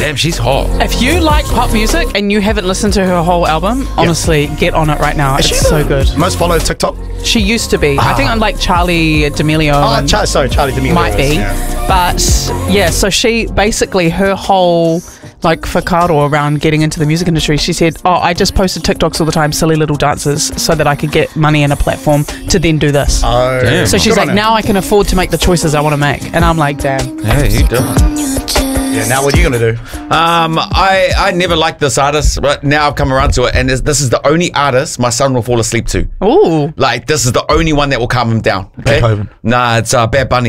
Damn, she's hot. If you like pop music and you haven't listened to her whole album, honestly, get on it right now. Is she It's so good. Most followed TikTok? She used to be. I think I'm like Charlie D'Amelio. Oh, Charlie D'Amelio. Might be. Yeah. But yeah, so she basically, her whole like facado around getting into the music industry, she said, I just posted TikToks all the time, silly little dances, so that I could get money and a platform to then do this. Oh, Damn. So she's Good like, on her. now I can afford to make the choices I want to make. And I'm like, damn. Yeah, you do it. Yeah, now what are you going to do? I never liked this artist, but now I've come around to it, and this is the only artist my son will fall asleep to. Ooh. Like, this is the only one that will calm him down. Okay? Beethoven. Nah, it's Bad Bunny.